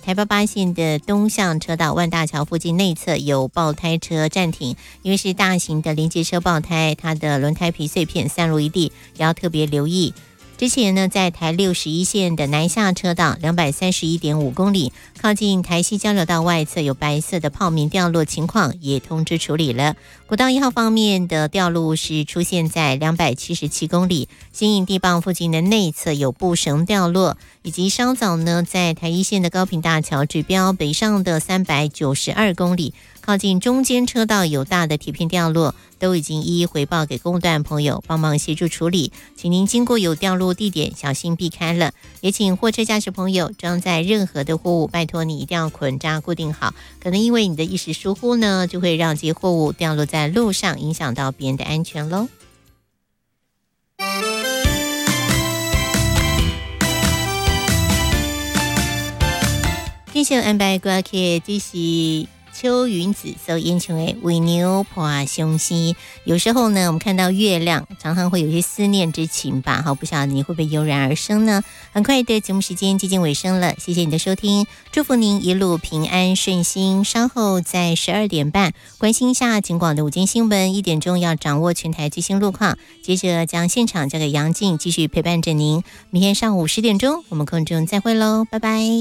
台八八线的东向车道万大桥附近内侧有爆胎车暂停，因为是大型的连接车爆胎，它的轮胎皮碎片散落一地，也要特别留意。之前呢，在台61线的南下车道231.5公里，靠近台西交流道外侧有白色的泡棉掉落情况，也通知处理了。国道1号方面的掉落是出现在277公里，新营地磅附近的内侧有布绳掉落，以及稍早呢，在台一线的高屏大桥指标北上的392公里，靠近中间车道有大的铁片掉落，都已经一一回报给公段朋友帮忙协助处理，请您经过有掉落地点小心避开了。也请货车驾驶朋友装载任何的货物，拜托你一定要捆扎固定好，可能因为你的一时疏忽呢，就会让这些货物掉落在路上，影响到别人的安全咯。天线安排过去这是秋云子所演唱的为牛破相思。有时候呢，我们看到月亮，常常会有一些思念之情吧。好，不晓得你会不会油然而生呢？很快的节目时间接近尾声了，谢谢你的收听，祝福您一路平安顺心。稍后在12点半，关心一下警广的午间新闻，1点钟要掌握全台最新路况。接着将现场交给杨静，继续陪伴着您。明天上午10点钟，我们空中再会喽，拜拜。